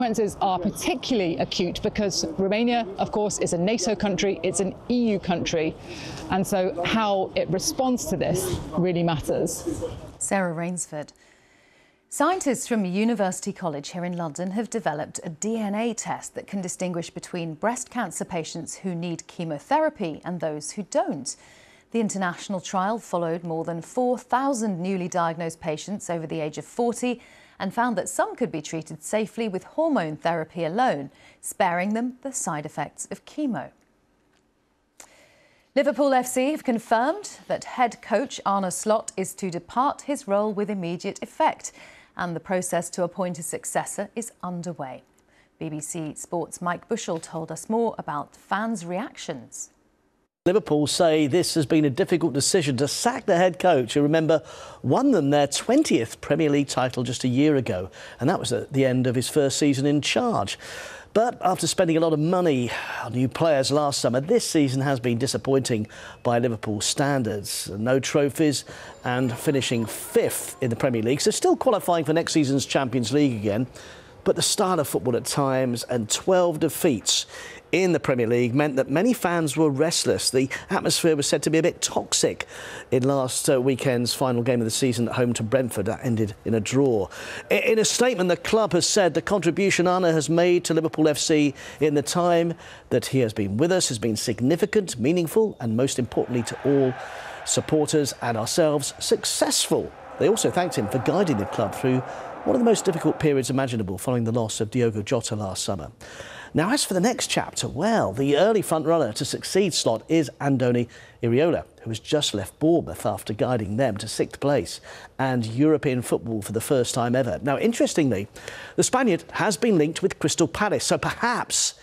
Consequences are particularly acute because Romania, of course, is a NATO country, it's an EU country, and so how it responds to this really matters. Sarah Rainsford. Scientists from University College here in London have developed a DNA test that can distinguish between breast cancer patients who need chemotherapy and those who don't. The international trial followed more than 4,000 newly diagnosed patients over the age of 40 and found that some could be treated safely with hormone therapy alone, sparing them the side effects of chemo. Liverpool FC have confirmed that head coach Arne Slot is to depart his role with immediate effect, and the process to appoint a successor is underway. BBC Sports' Mike Bushell told us more about fans' reactions. Liverpool say this has been a difficult decision to sack the head coach who, remember, won them their 20th Premier League title just a year ago, and that was at the end of his first season in charge. But after spending a lot of money on new players last summer, this season has been disappointing by Liverpool standards. No trophies and finishing 5th in the Premier League, so still qualifying for next season's Champions League again. But the style of football at times and 12 defeats in the Premier League meant that many fans were restless. The atmosphere was said to be a bit toxic in last weekend's final game of the season at home to Brentford. That ended in a draw. In a statement, the club has said the contribution Arne has made to Liverpool FC in the time that he has been with us has been significant, meaningful and, most importantly to all supporters and ourselves, successful. They also thanked him for guiding the club through one of the most difficult periods imaginable following the loss of Diogo Jota last summer. Now, as for the next chapter, well, the early front-runner to succeed Slot is Andoni Iraola, who has just left Bournemouth after guiding them to 6th place and European football for the first time ever. Now, interestingly, the Spaniard has been linked with Crystal Palace, so perhaps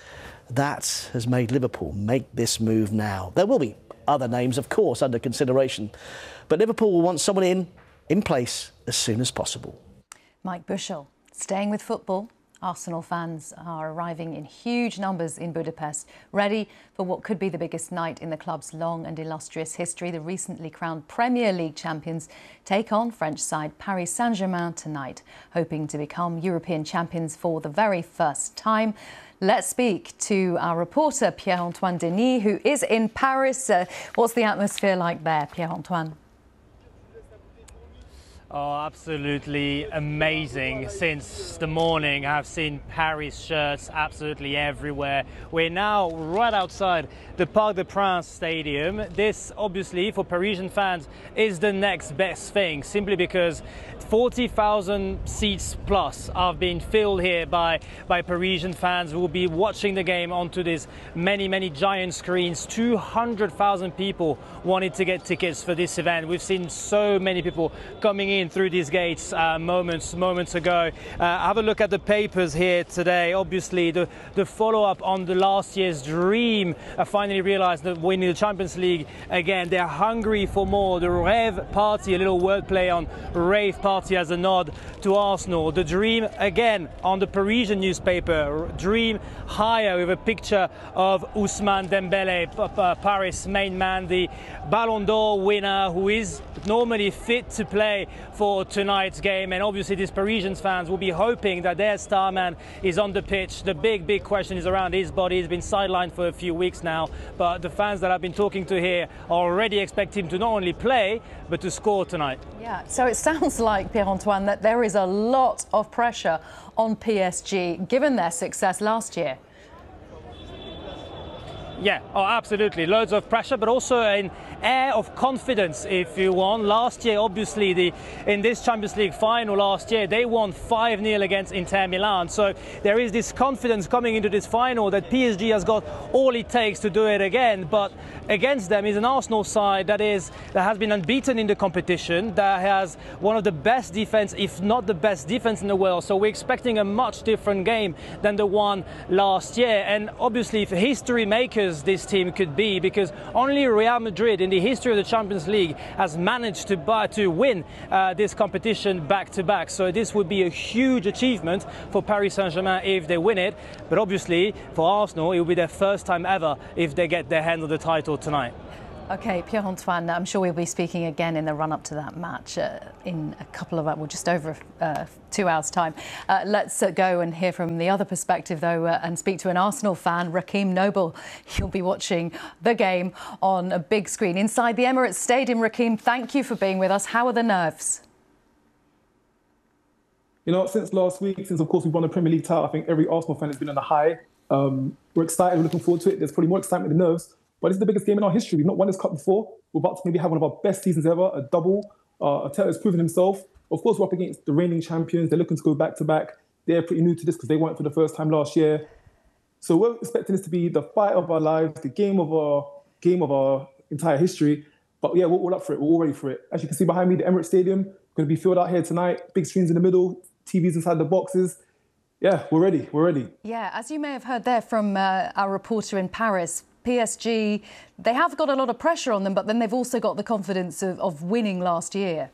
that has made Liverpool make this move now. There will be other names, of course, under consideration, but Liverpool will want someone in place as soon as possible. Mike Bushell. Staying with football, Arsenal fans are arriving in huge numbers in Budapest, ready for what could be the biggest night in the club's long and illustrious history. The recently crowned Premier League champions take on French side Paris Saint-Germain tonight, hoping to become European champions for the very first time. Let's speak to our reporter Pierre-Antoine Denis, who is in Paris. What's the atmosphere like there, Pierre-Antoine? Oh, absolutely amazing. Since the morning, I've seen Paris shirts absolutely everywhere. We're now right outside the Parc des Princes stadium. This, obviously, for Parisian fans, is the next best thing, simply because 40,000 seats plus have been filled here by Parisian fans who will be watching the game onto these many giant screens. 200,000 people wanted to get tickets for this event. We've seen so many people coming in through these gates moments ago. Have a look at the papers here today. Obviously, the follow-up on the last year's dream finally realized that winning the Champions League again. They're hungry for more. The Rêve Party, a little wordplay on rave party as a nod to Arsenal. The dream again on the Parisian newspaper. Dream higher with a picture of Ousmane Dembélé, Paris main man, the Ballon d'Or winner, who is normally fit to play for tonight's game. And obviously these Parisian fans will be hoping that their star man is on the pitch. The big question is around his body. He's been sidelined for a few weeks now, but the fans that I've been talking to here already expect him to not only play but to score tonight. Yeah, so it sounds like, Pierre-Antoine, that there is a lot of pressure on PSG given their success last year. Yeah, oh, absolutely. Loads of pressure, but also an air of confidence, if you want. Last year, obviously, in this Champions League final last year, they won 5-0 against Inter Milan. So there is this confidence coming into this final that PSG has got all it takes to do it again. But against them is an Arsenal side that has been unbeaten in the competition, that has one of the best defense, if not the best defense in the world. So we're expecting a much different game than the one last year. And obviously, for history makers, this team could be, because only Real Madrid in the history of the Champions League has managed to win this competition back-to-back. So this would be a huge achievement for Paris Saint-Germain if they win it. But obviously for Arsenal, it will be their first time ever if they get their hand on the title tonight. OK, Pierre-Antoine, I'm sure we'll be speaking again in the run-up to that match in a couple of, well, just over 2 hours' time. Let's go and hear from the other perspective, though, and speak to an Arsenal fan, Rakeem Noble. He'll be watching the game on a big screen inside the Emirates Stadium. Rakeem, thank you for being with us. How are the nerves? You know, since last week, since, of course, we've won the Premier League title, I think every Arsenal fan has been on a high. We're excited, we're looking forward to it. There's probably more excitement than nerves. But it's the biggest game in our history. We've not won this cup before. We're about to maybe have one of our best seasons ever, a double. Arteta has proven himself. Of course, we're up against the reigning champions. They're looking to go back-to-back. They're pretty new to this because they went for the first time last year. So we're expecting this to be the fight of our lives, the game of our entire history. But yeah, we're all up for it. We're all ready for it. As you can see behind me, the Emirates Stadium, going to be filled out here tonight. Big screens in the middle, TVs inside the boxes. Yeah, we're ready. We're ready. Yeah, as you may have heard there from our reporter in Paris, PSG, they have got a lot of pressure on them, but then they've also got the confidence of winning last year.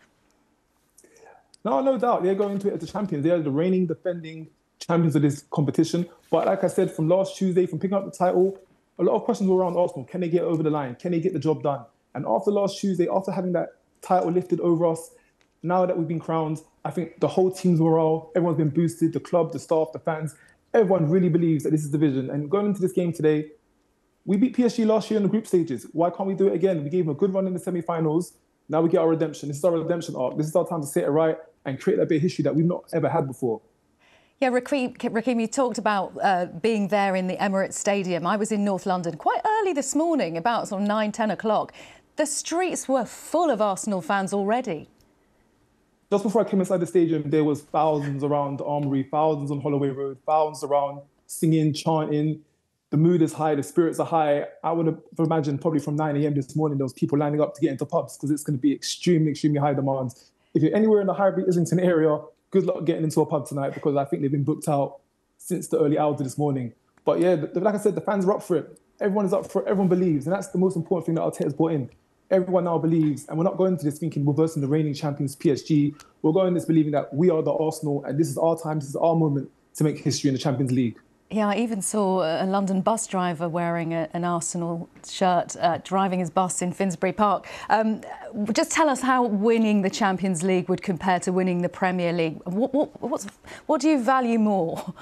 No doubt. They're going into it as the champions. They are the reigning, defending champions of this competition. But like I said, from last Tuesday, from picking up the title, a lot of questions were around Arsenal. Can they get over the line? Can they get the job done? And after last Tuesday, after having that title lifted over us, now that we've been crowned, I think the whole team's morale, everyone's been boosted, the club, the staff, the fans, everyone really believes that this is the vision. And going into this game today, we beat PSG last year in the group stages. Why can't we do it again? We gave them a good run in the semi-finals. Now we get our redemption. This is our redemption arc. This is our time to set it right and create that bit of history that we've not ever had before. Yeah, Rakeem, you talked about being there in the Emirates Stadium. I was in North London quite early this morning, about sort of 9, 10 o'clock. The streets were full of Arsenal fans already. Just before I came inside the stadium, there was thousands around the Armoury, thousands on Holloway Road, thousands around singing, chanting. The mood is high, the spirits are high. I would have imagined probably from 9 a.m. this morning, there was people lining up to get into pubs because it's going to be extremely, extremely high demands. If you're anywhere in the Highbury, Islington area, good luck getting into a pub tonight because I think they've been booked out since the early hours of this morning. But yeah, like I said, the fans are up for it. Everyone is up for it. Everyone believes. And that's the most important thing that Arteta's brought in. Everyone now believes. And we're not going into this thinking we're versing the reigning champions, PSG. We're going into this believing that we are the Arsenal and this is our time, this is our moment to make history in the Champions League. Yeah, I even saw a London bus driver wearing an Arsenal shirt, driving his bus in Finsbury Park. Just tell us how winning the Champions League would compare to winning the Premier League. What do you value more?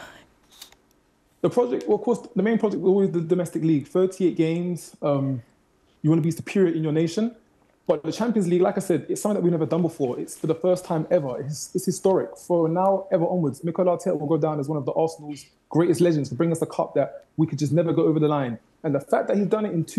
The project, well, of course, the main project was always the domestic league. 38 games. You want to be superior in your nation. But the Champions League, like I said, it's something that we've never done before. It's for the first time ever. It's historic. For now, ever onwards, Mikel Arteta will go down as one of the Arsenal's greatest legends to bring us a cup that we could just never go over the line. And the fact that he's done it in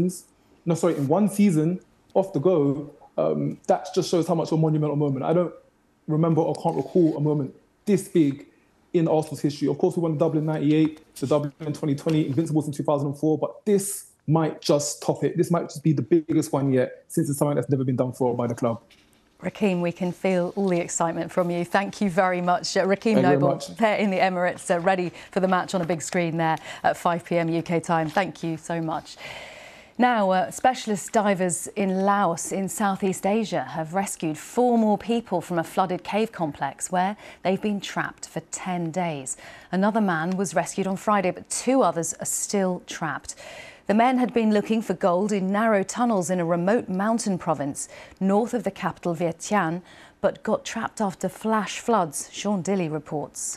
in 1 season, off the go, that just shows how much a monumental moment. I don't remember or can't recall a moment this big in Arsenal's history. Of course, we won the double in '98, the double in 2020, Invincibles in 2004, but this might just top it. This might just be the biggest one yet, since it's something that's never been done before by the club. Rakeem, we can feel all the excitement from you. Thank you very much. Rakeem Noble, there in the Emirates, ready for the match on a big screen there at 5 p.m. UK time. Thank you so much. Now, specialist divers in Laos in Southeast Asia have rescued 4 more people from a flooded cave complex where they've been trapped for 10 days. Another man was rescued on Friday, but 2 others are still trapped. The men had been looking for gold in narrow tunnels in a remote mountain province north of the capital Vientiane, but got trapped after flash floods. Sean Dilley reports.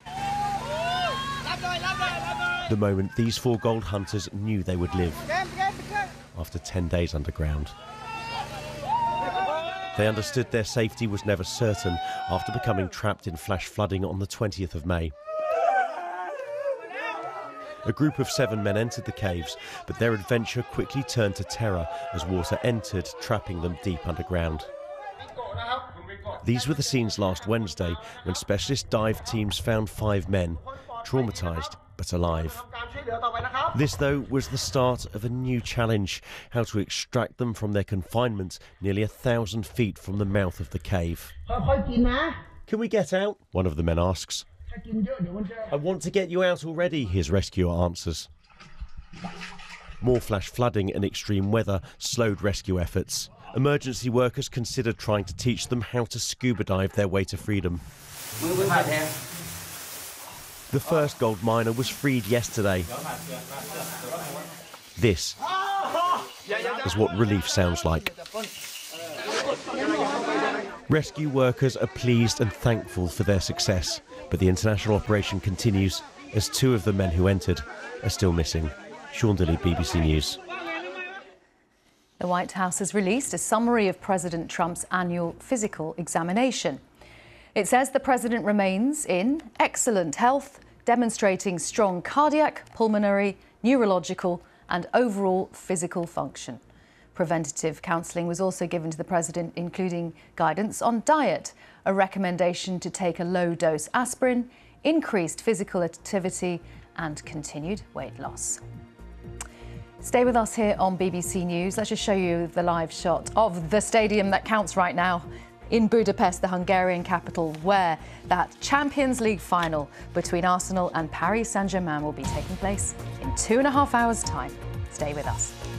The moment these 4 gold hunters knew they would live after 10 days underground. They understood their safety was never certain after becoming trapped in flash flooding on the 20th of May. A group of 7 men entered the caves, but their adventure quickly turned to terror as water entered, trapping them deep underground. These were the scenes last Wednesday when specialist dive teams found 5 men, traumatised but alive. This, though, was the start of a new challenge: how to extract them from their confinement nearly 1,000 feet from the mouth of the cave. Can we get out? One of the men asks. I want to get you out already, his rescuer answers. More flash flooding and extreme weather slowed rescue efforts. Emergency workers considered trying to teach them how to scuba dive their way to freedom. The first gold miner was freed yesterday. This is what relief sounds like. Rescue workers are pleased and thankful for their success, but the international operation continues as 2 of the men who entered are still missing. Sean Dilley, BBC News. The White House has released a summary of President Trump's annual physical examination. It says the president remains in excellent health, demonstrating strong cardiac, pulmonary, neurological and overall physical function. Preventative counselling was also given to the president, including guidance on diet, a recommendation to take a low-dose aspirin, increased physical activity and continued weight loss. Stay with us here on BBC News. Let's just show you the live shot of the stadium that counts right now in Budapest, the Hungarian capital, where that Champions League final between Arsenal and Paris Saint-Germain will be taking place in 2.5 hours' time. Stay with us.